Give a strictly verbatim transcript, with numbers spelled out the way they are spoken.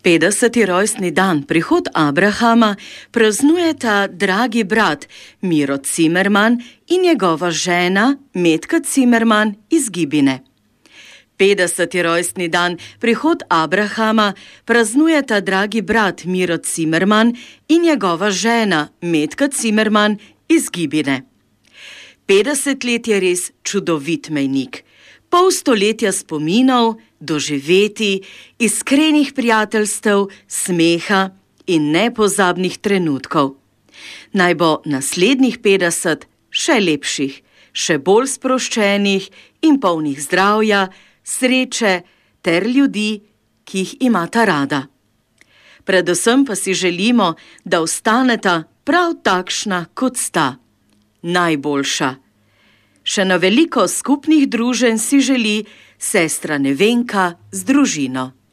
petdeseti rojstni dan, prihod Abrahama, praznujeta dragi brat Miro Cimerman in njegova žena Metka Cimerman iz Gibine. petdeseti rojstni dan, prihod Abrahama, praznujeta dragi brat Miro Cimerman in njegova žena Metka Cimerman iz Gibine. petdeset let je res čudovit mejnik. Pol stoletja spominov, doživeti, iskrenih prijateljstev, smeha in nepozabnih trenutkov. Naj bo naslednjih petdeset še lepših, še bolj sproščenih in polnih zdravja, sreče ter ljudi, ki jih imata rada. Predvsem pa si želimo, da ostaneta prav takšna, kot sta. Najboljša. Še na veliko skupnih druženj si želi sestra Nevenka z družino.